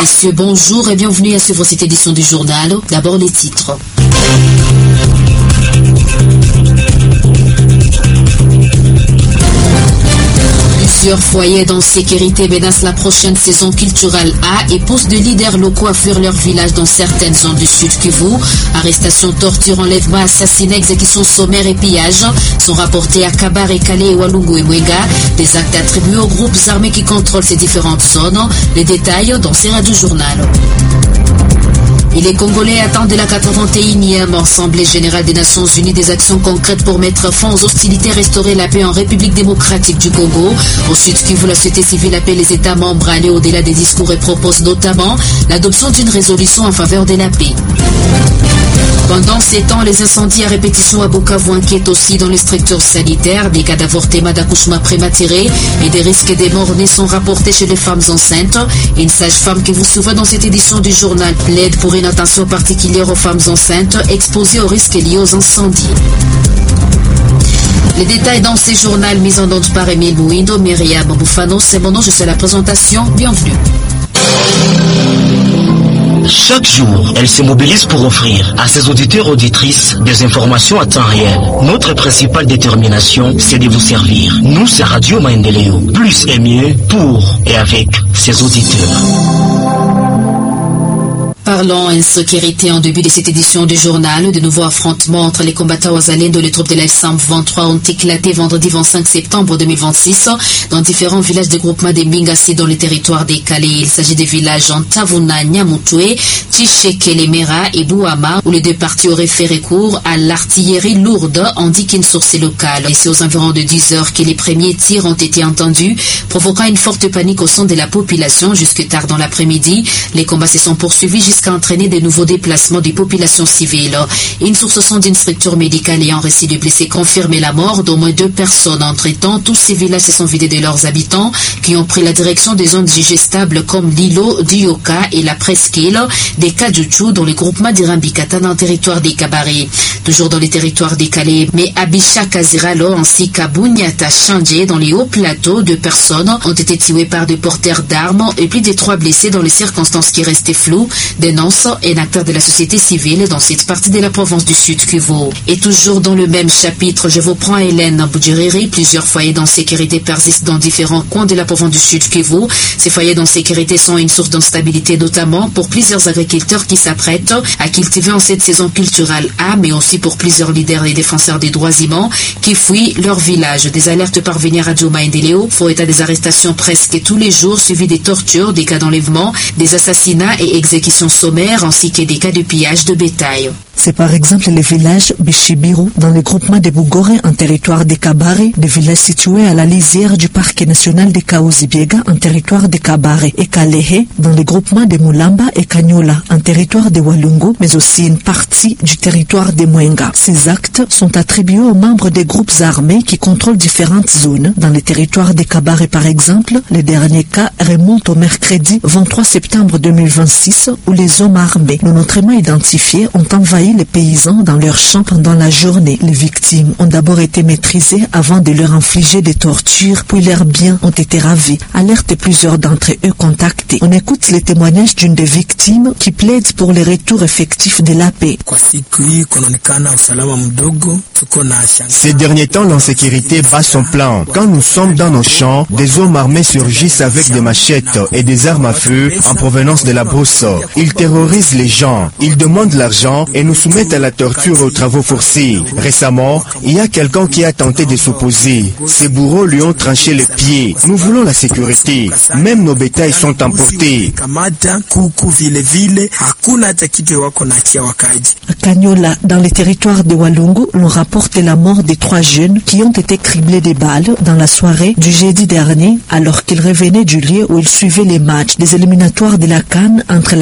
Messieurs, bonjour et bienvenue à suivre cette édition du journal. D'abord les titres. Plusieurs foyers d'insécurité menacent la prochaine saison culturelle A et poussent de leaders locaux à fuir leur village dans certaines zones du Sud Kivu. Arrestations, tortures, enlèvements, assassinats, exécutions sommaires et pillages sont rapportés à Kabare, Calais, Walungu et Mwenga. Des actes attribués aux groupes armés qui contrôlent ces différentes zones. Les détails dans ces radios journal. Et les Congolais attendent de la 81e Assemblée générale des Nations Unies des actions concrètes pour mettre fin aux hostilités et restaurer la paix en République démocratique du Congo. Ensuite, Kivu, la société civile appelle les États membres à aller au-delà des discours et propose notamment l'adoption d'une résolution en faveur de la paix. Pendant ces temps, les incendies à répétition à Bukavu inquiètent aussi dans les structures sanitaires. Des cas d'avortement, d'accouchement prématuré et des risques des morts-nés sont rapportés chez les femmes enceintes. Une sage-femme qui vous souvient dans cette édition du journal plaide pour une attention particulière aux femmes enceintes exposées aux risques liés aux incendies. Les détails dans ces journaux mis en onde par Emile Mouindo, Myriam Boufano, c'est mon nom, je suis à la présentation. Bienvenue. Chaque jour, elle se mobilise pour offrir à ses auditeurs et auditrices des informations à temps réel. Notre principale détermination, c'est de vous servir. Nous, c'est Radio Maendeleo. Plus et mieux pour et avec ses auditeurs. Parlons insécurité en début de cette édition du journal. De nouveaux affrontements entre les combattants wazalendo et les troupes de la FSAM-23 ont éclaté vendredi 25 septembre 2026 dans différents villages de groupement des Mingasi dans le territoire des Calais. Il s'agit des villages Ntavuna, Nyamutwe, Tisheke-Lemera et Bouama où les deux parties auraient fait recours à l'artillerie lourde, indique une source locale. Et c'est aux environs de 10 heures que les premiers tirs ont été entendus, provoquant une forte panique au sein de la population jusque tard dans l'après-midi. Les combats se sont poursuivis jusqu'à entraîner de nouveaux déplacements des populations civiles. Une source au sein d'une structure médicale ayant récit de blessés confirmait la mort d'au moins 2 personnes. Entre-temps, tous ces villages se sont vidés de leurs habitants qui ont pris la direction des zones jugées stables comme l'îlot d'Uyoka et la presqu'île des Kajuchu dans les groupements d'Irambikata dans le territoire des Kabare. Toujours dans les territoires des Calais, mais Abisha Kaziralo ainsi qu'à Bunyata Chandje dans les hauts plateaux, 2 personnes ont été tuées par des porteurs d'armes et plus de 3 blessés dans les circonstances qui restaient floues. Dénonce un acteur de la société civile dans cette partie de la province du Sud Kivu. Et toujours dans le même chapitre, je vous prends Hélène Boudjiriri. Plusieurs foyers d'insécurité persistent dans différents coins de la province du Sud Kivu. Ces foyers d'insécurité sont une source d'instabilité notamment pour plusieurs agriculteurs qui s'apprêtent à cultiver en cette saison culturelle A, mais aussi pour plusieurs leaders et défenseurs des droits humains qui fuient leur village. Des alertes parvenues à Radio Maendeleo font état des arrestations presque tous les jours, suivies des tortures, des cas d'enlèvement, des assassinats et exécutions sommaires ainsi que des cas de pillage de bétail. C'est par exemple le village Bishibiru dans le groupement de Bougore en territoire de Kabare, des villages situés à la lisière du parc national de Kaouzi-Biega en territoire de Kabare, et Kalehe dans le groupement de Mulamba et Kanyola en territoire de Walungu, mais aussi une partie du territoire de Mwenga. Ces actes sont attribués aux membres des groupes armés qui contrôlent différentes zones. Dans le territoire de Kabare par exemple, le dernier cas remonte au mercredi 23 septembre 2026 où les hommes armés non autrement identifiés ont envahi les paysans dans leurs champs pendant la journée. Les victimes ont d'abord été maîtrisées avant de leur infliger des tortures, puis leurs biens ont été ravis. Alerte plusieurs d'entre eux contactés. On écoute les témoignages d'une des victimes qui plaide pour le retour effectif de la paix. Ces derniers temps, l'insécurité bat son plein. Quand nous sommes dans nos champs, des hommes armés surgissent avec des machettes et des armes à feu en provenance de la brousse. Ils terrorisent les gens, ils demandent l'argent et nous soumettent à la torture et aux travaux forcés. Récemment, il y a quelqu'un qui a tenté de s'opposer. Ses bourreaux lui ont tranché les pieds. Nous voulons la sécurité. Même nos bétails sont emportés. À Kanyola, dans les territoires de Walungu, l'on rapporte la mort des 3 jeunes qui ont été criblés de balles dans la soirée du jeudi dernier alors qu'ils revenaient du lieu où ils suivaient les matchs des éliminatoires de la CAN entre la RDC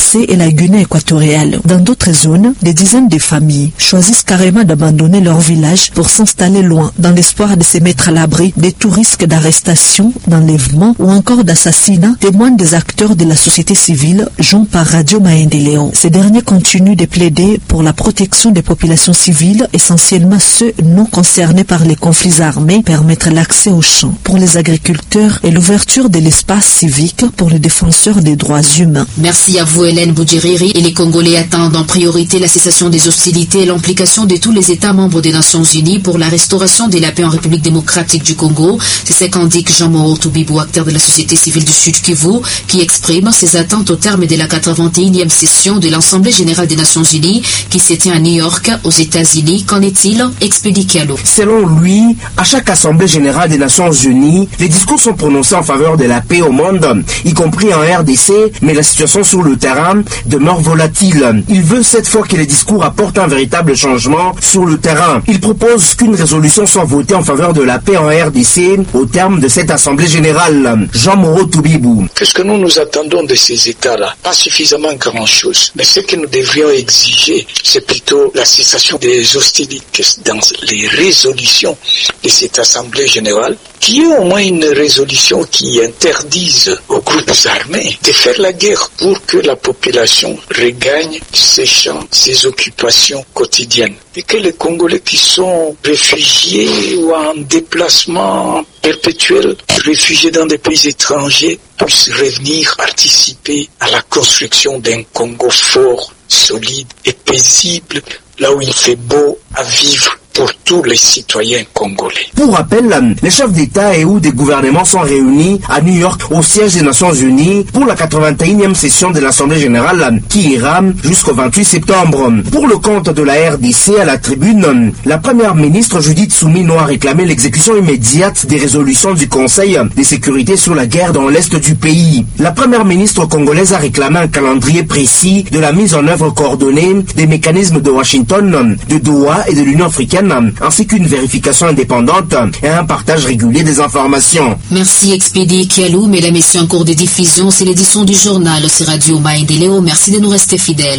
RDC et la Guinée équatoriale. Dans d'autres zones, des dizaines de familles choisissent carrément d'abandonner leur village pour s'installer loin, dans l'espoir de se mettre à l'abri des tout risques d'arrestation, d'enlèvement ou encore d'assassinat, témoignent des acteurs de la société civile, joints par Radio Maendeleo. Ces derniers continuent de plaider pour la protection des populations civiles, essentiellement ceux non concernés par les conflits armés, permettre l'accès aux champs pour les agriculteurs et l'ouverture de l'espace civique pour les défenseurs des droits humains. Merci à vous Hélène Boudjiriri. Et les Congolais attendent en priorité la cessation des hostilités et l'implication de tous les États membres des Nations Unies pour la restauration de la paix en République démocratique du Congo. C'est ce qu'indique Jean-Moro Toubibou, acteur de la société civile du Sud Kivu, qui exprime ses attentes au terme de la 81e session de l'Assemblée générale des Nations Unies qui se tient à New York, aux États-Unis. Qu'en est-il? Expédie Kialo. Selon lui, à chaque Assemblée générale des Nations Unies, les discours sont prononcés en faveur de la paix au monde, y compris en RDC, mais la situation sur le terrain demeure volatile. Il veut cette fois que les discours apportent un véritable changement sur le terrain. Il propose qu'une résolution soit votée en faveur de la paix en RDC au terme de cette Assemblée générale. Jean-Moro Toubibou. Qu'est-ce que nous attendons de ces États-là? Pas suffisamment grand-chose. Mais ce que nous devrions exiger, c'est plutôt la cessation des hostilités dans les résolutions de cette Assemblée générale, qui est au moins une résolution qui interdise aux groupes armés de faire la guerre pour que la population regagne ses champs, ses occupations quotidiennes. Et que les Congolais qui sont réfugiés ou en déplacement perpétuel, réfugiés dans des pays étrangers, puissent revenir participer à la construction d'un Congo fort, solide et paisible, là où il fait beau à vivre pour tous les citoyens congolais. Pour rappel, les chefs d'État et ou des gouvernements sont réunis à New York au siège des Nations Unies pour la 81e session de l'Assemblée générale qui ira jusqu'au 28 septembre. Pour le compte de la RDC, à la tribune, la première ministre Judith Soumino a réclamé l'exécution immédiate des résolutions du Conseil de sécurité sur la guerre dans l'est du pays. La première ministre congolaise a réclamé un calendrier précis de la mise en œuvre coordonnée des mécanismes de Washington, de Doha et de l'Union africaine, ainsi qu'une vérification indépendante et un partage régulier des informations. Merci Expédie Kialou. Mesdames et messieurs, en cours de diffusion, c'est l'édition du journal, c'est Radio Maendeleo. Merci de nous rester fidèles.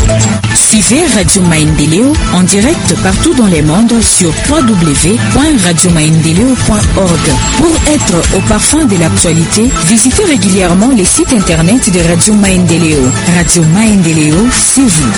Suivez Radio Maendeleo en direct partout dans le monde sur www.radiomaendeleo.org. Pour être au parfum de l'actualité, visitez régulièrement les sites internet de Radio Maendeleo. Radio Maendeleo, c'est vous.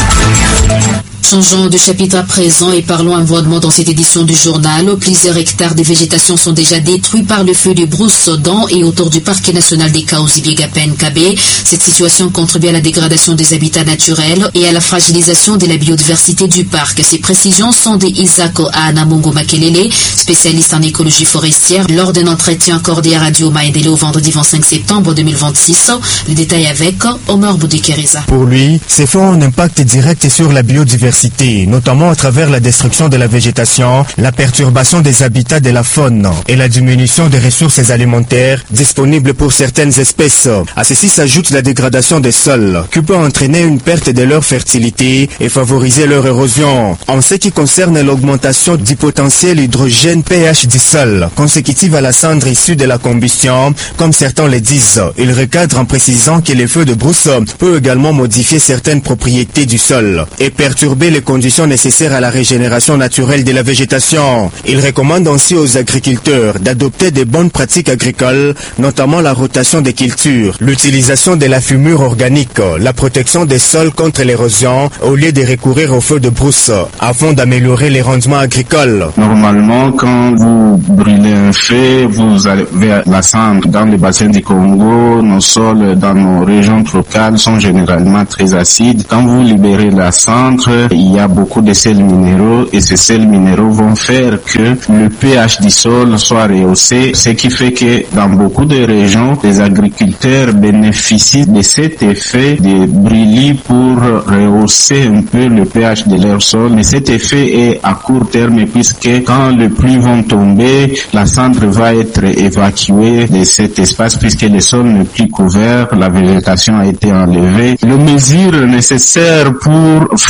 Changeons de chapitre à présent et parlons environnement dans cette édition du journal. Plusieurs hectares de végétation sont déjà détruits par le feu de brousse dans et autour du parc national des Kaouzi-Biega-Penkabe. Cette situation contribue à la dégradation des habitats naturels et à la fragilisation de la biodiversité du parc. Ces précisions sont de Isako Anamongo Makelele, spécialiste en écologie forestière, lors d'un entretien accordé à Radio Maendeleo vendredi 25 septembre 2026. Les détails avec Omar Boudikeriza. Pour lui, ces feux ont un impact direct sur la biodiversité, notamment à travers la destruction de la végétation, la perturbation des habitats de la faune et la diminution des ressources alimentaires disponibles pour certaines espèces. À ceci s'ajoute la dégradation des sols, qui peut entraîner une perte de leur fertilité et favoriser leur érosion. En ce qui concerne l'augmentation du potentiel hydrogène pH du sol, consécutive à la cendre issue de la combustion, comme certains le disent, il recadre en précisant que les feux de brousse peuvent également modifier certaines propriétés du sol et perturber les conditions nécessaires à la régénération naturelle de la végétation. Il recommande aussi aux agriculteurs d'adopter de bonnes pratiques agricoles, notamment la rotation des cultures, l'utilisation de la fumure organique, la protection des sols contre l'érosion au lieu de recourir aux feux de brousse, afin d'améliorer les rendements agricoles. Normalement, quand vous brûlez un feu, vous avez la cendre dans le bassin du Congo. Nos sols dans nos régions tropicales sont généralement très acides. Quand vous libérez la cendre, il y a beaucoup de sels minéraux et ces sels minéraux vont faire que le pH du sol soit rehaussé, ce qui fait que dans beaucoup de régions, les agriculteurs bénéficient de cet effet de brûlis pour rehausser un peu le pH de leur sol. Mais cet effet est à court terme puisque quand les pluies vont tomber, la cendre va être évacuée de cet espace puisque le sol n'est plus couvert, la végétation a été enlevée. Les mesures nécessaires pour freiner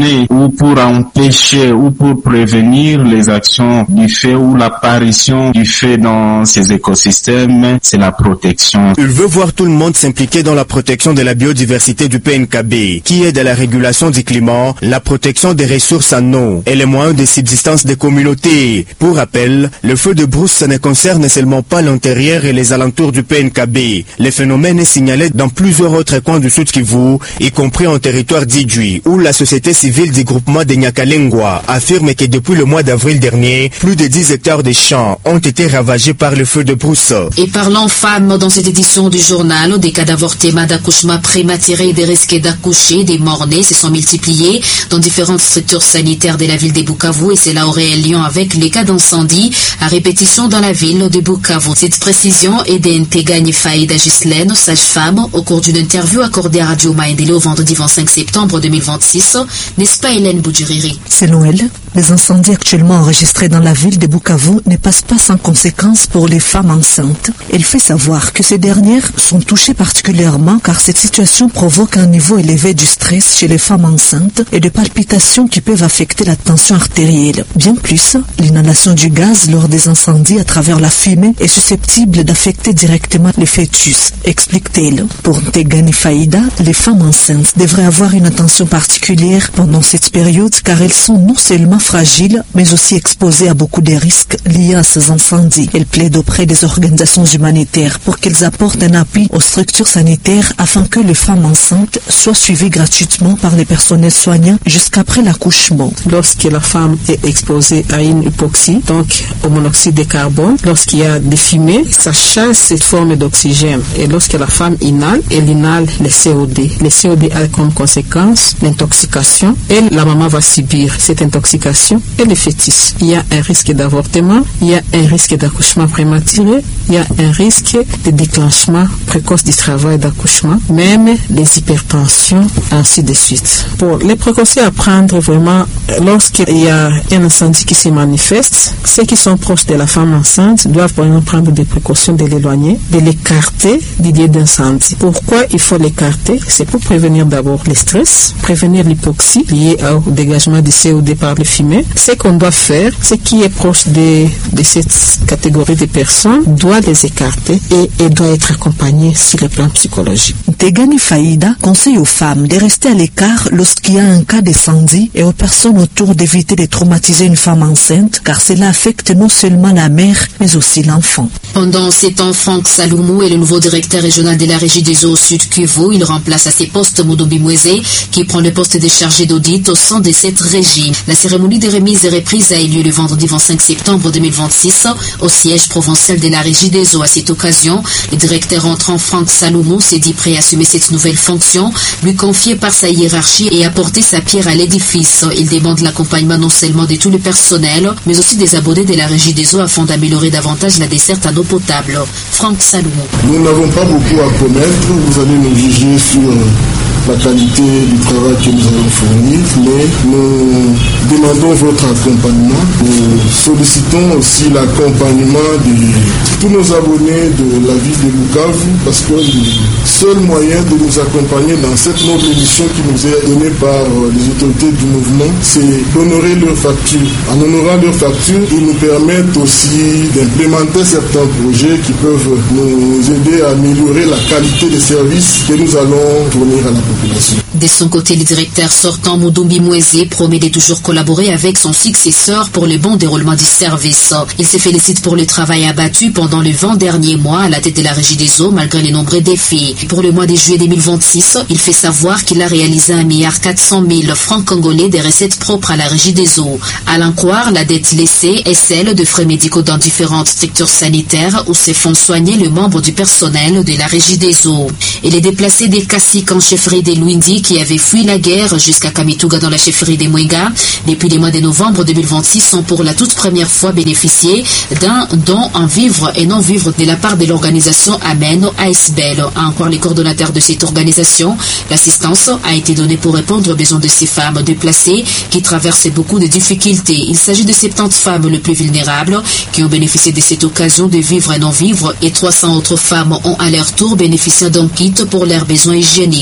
contrôler ou pour empêcher ou pour prévenir les actions du fait ou l'apparition du fait dans ces écosystèmes, c'est la protection. Il veut voir tout le monde s'impliquer dans la protection de la biodiversité du PNKB, qui aide à la régulation du climat, la protection des ressources en eau et les moyens de subsistance des communautés. Pour rappel, le feu de brousse ne concerne seulement pas l'intérieur et les alentours du PNKB. Le phénomène est signalé dans plusieurs autres coins du Sud Kivu, y compris en territoire d'Idjui, où la société civile du groupement de Nyakalengwa affirme que depuis le mois d'avril dernier, plus de 10 hectares de champs ont été ravagés par le feu de brousse. Et parlant femmes, dans cette édition du journal, des cas d'avortement, d'accouchement prématuré et des risques d'accoucher, des morts-nés se sont multipliés dans différentes structures sanitaires de la ville de Bukavu, et cela aurait lien avec les cas d'incendie à répétition dans la ville de Bukavu. Cette précision est d'Integani Faïda Gislaine, sage-femme, au cours d'une interview accordée à Radio Maendeleo vendredi 25 septembre 2026, n'est-ce pas Hélène Boudjiriri? Selon elle, les incendies actuellement enregistrés dans la ville de Bukavu ne passent pas sans conséquences pour les femmes enceintes. Elle fait savoir que ces dernières sont touchées particulièrement car cette situation provoque un niveau élevé du stress chez les femmes enceintes et de palpitations qui peuvent affecter la tension artérielle. Bien plus, l'inhalation du gaz lors des incendies à travers la fumée est susceptible d'affecter directement le fœtus, explique-t-elle. Pour Ntegani Faïda, les femmes enceintes devraient avoir une attention particulière pendant cette période car elles sont non seulement fragiles, mais aussi exposées à beaucoup de risques liés à ces incendies. Elle plaide auprès des organisations humanitaires pour qu'elles apportent un appui aux structures sanitaires afin que les femmes enceintes soient suivies gratuitement par les personnels soignants jusqu'après l'accouchement. Lorsque la femme est exposée à une hypoxie, donc au monoxyde de carbone, lorsqu'il y a des fumées, ça chasse cette forme d'oxygène. Et lorsque la femme inhale, elle inhale le CO2. Le CO2 a comme conséquence l'intoxication et la maman va subir cette intoxication et le fœtus. Il y a un risque d'avortement, il y a un risque d'accouchement prématuré, il y a un risque de déclenchement précoce du travail d'accouchement, même les hypertensions, ainsi de suite. Pour les précautions à prendre vraiment, lorsqu'il y a un incendie qui se manifeste, ceux qui sont proches de la femme enceinte doivent par exemple prendre des précautions de l'éloigner, de l'écarter du lieu d'incendie. Pourquoi il faut l'écarter? C'est pour prévenir d'abord le stress, prévenir l'hypoxie liée au dégagement du CO2 par le fumée. Ce qu'on doit faire, ce qui est proche de cette catégorie de personnes doit les écarter et doit être accompagné sur le plan psychologique. Ntegani Faïda conseille aux femmes de rester à l'écart lorsqu'il y a un cas d'incendie et aux personnes autour d'éviter de traumatiser une femme enceinte car cela affecte non seulement la mère mais aussi l'enfant. Pendant ces temps, Franck Saloumou est le nouveau directeur régional de la régie des eaux au Sud Kivu. Il remplace à ses postes Moudoubi Mouezé qui prend le poste de chargé d'audit au sein de cette régie. La cérémonie de remise et reprise a eu lieu le vendredi 25 septembre 2026 au siège provincial de la régie des eaux. À cette occasion, le directeur entrant Franck Saloumou s'est dit prêt à assumer cette nouvelle fonction, lui confiée par sa hiérarchie et apporter sa pierre à l'édifice. Il demande l'accompagnement non seulement de tout le personnel, mais aussi des abonnés de la régie des eaux afin d'améliorer davantage la desserte en eau potable. Franck Saloumou. Nous n'avons pas beaucoup à promettre, vous allez nous juger sur la qualité du travail que nous allons fournir, mais nous demandons votre accompagnement. Nous sollicitons aussi l'accompagnement de tous nos abonnés de la ville de Bukavu parce que le seul moyen de nous accompagner dans cette noble mission qui nous est donnée par les autorités du mouvement, c'est d'honorer leurs factures. En honorant leurs factures, ils nous permettent aussi d'implémenter certains projets qui peuvent nous aider à améliorer la qualité des services que nous allons fournir à la population. De son côté, le directeur sortant Moudoubi Mouezé promet de toujours collaborer avec son successeur pour le bon déroulement du service. Il se félicite pour le travail abattu pendant les 20 derniers mois à la tête de la régie des eaux malgré les nombreux défis. Pour le mois de juillet 2026, il fait savoir qu'il a réalisé 1,4 milliard francs congolais de recettes propres à la régie des eaux. À l'encoire, la dette laissée est celle de frais médicaux dans différentes structures sanitaires où se font soigner les membres du personnel de la régie des eaux. Et les déplacés des Kassik en chefferie des Luindi qui avaient fui la guerre jusqu'à Kamituga dans la chefferie des Mwenga depuis le mois de novembre 2026 ont pour la toute première fois bénéficié d'un don en vivres et non-vivres de la part de l'organisation Amen ASBEL. Encore les coordonnateurs de cette organisation, l'assistance a été donnée pour répondre aux besoins de ces femmes déplacées qui traversent beaucoup de difficultés. Il s'agit de 70 femmes les plus vulnérables qui ont bénéficié de cette occasion de vivre et non-vivre et 300 autres femmes ont à leur tour bénéficié d'un kit pour leurs besoins hygiéniques. On écoute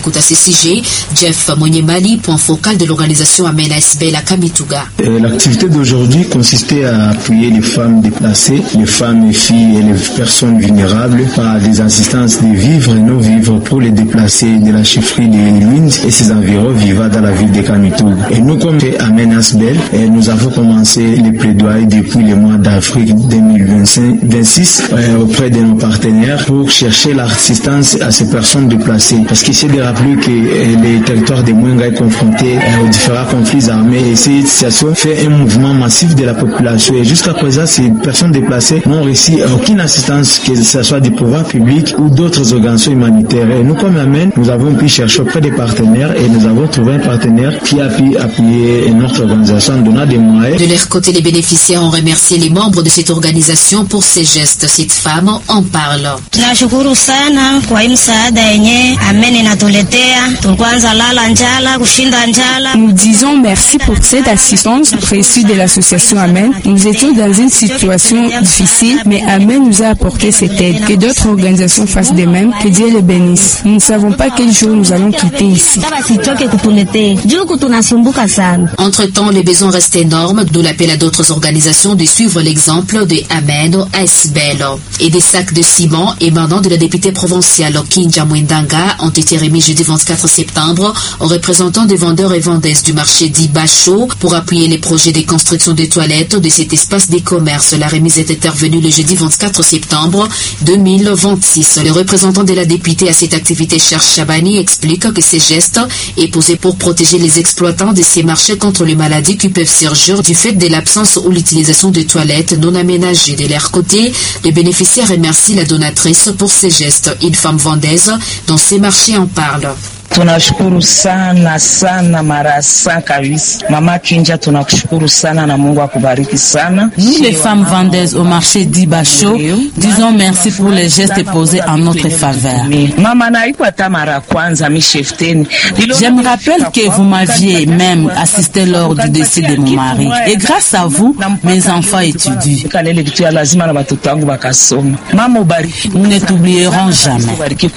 Écoute à CCG, Jeff Monyemali, point focal de l'organisation Amen ASBEL à Kamituga. L'activité d'aujourd'hui consistait à appuyer les femmes déplacées, les femmes et filles et les personnes vulnérables par des assistances de vivres et non-vivres pour les déplacés de la chefferie de Luinde et ses environs vivant dans la ville de Kamituga. Et nous, comme Amen ASBEL, nous avons commencé les plaidoyers depuis le mois d'avril 2026 auprès de nos partenaires pour chercher l'assistance à ces personnes déplacées. Parce qu'il s'est de rappeler que le territoire de Mwenga est confronté aux différents conflits armés et cette situation fait un mouvement massif de la population. Et jusqu'à présent, ces personnes déplacées n'ont reçu aucune assistance, que ce soit des pouvoirs publics ou d'autres organisations humanitaires. Et nous, comme Amen, nous avons pu chercher auprès des partenaires et nous avons trouvé un partenaire qui a pu appuyer notre organisation en donnant des moyens. De leur côté, les bénéficiaires ont remercié les membres de cette organisation pour ces gestes. Cette femme en parle. Tunashukuru sana kwa hii msaada yenye Amen inatuletea. Tulianza lala njala, kushinda njala. Nous disons merci pour cette assistance reçue de l'association Amen. Nous étions dans une situation difficile, mais Amen nous a apporté cette aide. Que d'autres organisations fassent de même, que Dieu les bénisse. Nous ne savons pas quel jour nous allons quitter ici. Entre-temps, les besoins restent énormes, d'où l'appel à d'autres organisations de suivre l'exemple de Amen ASBEL. Et des sacs de ciment émanant de la députée provinciale Kinja Mwendanga ont été remis jeudi 24 septembre aux représentants des vendeurs et vendeuses du marché dit Bacho pour appuyer les projets de construction de toilettes de cet espace des commerces. La remise est intervenue le jeudi 24 septembre 2026. Le représentant de la députée à cette activité, Cher Chabani, explique que ces gestes est posé pour protéger les exploitants de ces marchés contre les maladies qui peuvent surgir du fait de l'absence ou l'utilisation de toilettes non aménagées. De leur côté, les bénéficiaires remercient la donatrice pour ces gestes. Une femme vendeuse dans ces marchés en parle. Tunashukuru sana sana mara sana kabisa. Mama Kinja, tunakushukuru sana na Mungu akubariki sana. Nous les femmes vendeuses au marché d'Ibacho, disons merci pour les gestes posés en notre faveur. Mama na iko ata mara kwanza mi chefteni. Je me rappelle que vous m'aviez même assisté lors du décès de mon mari. Et grâce à vous, mes enfants étudient. Nous ne t'oublierons jamais.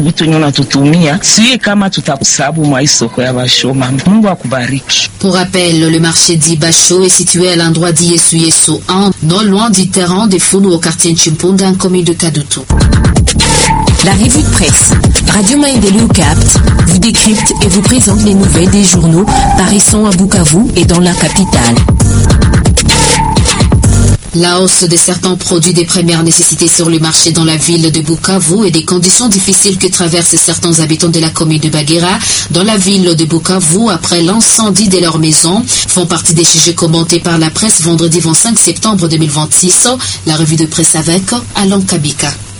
Pour rappel, le marché d'Ibacho est situé à l'endroit d'Yesu 1, non loin du terrain des Founou au quartier Chimpunda, en commune de Kadutu. La revue de presse, Radio Maendeleo capte, vous décrypte et vous présente les nouvelles des journaux paraissant à Bukavu et dans la capitale. La hausse de certains produits des premières nécessités sur le marché dans la ville de Bukavu et des conditions difficiles que traversent certains habitants de la commune de Baguera dans la ville de Bukavu après l'incendie de leur maison font partie des sujets commentés par la presse vendredi 25 septembre 2026. La revue de presse avec Alain Kabika.